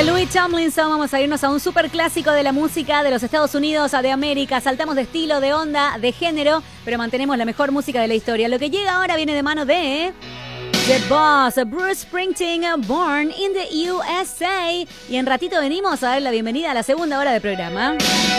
De Louis Tomlinson vamos a irnos a un super clásico de la música de los Estados Unidos, de América. Saltamos de estilo, de onda, de género, pero mantenemos la mejor música de la historia. Lo que llega ahora viene de mano de The Boss, Bruce Springsteen, Born in the USA. Y en ratito venimos a dar la bienvenida a la segunda hora del programa.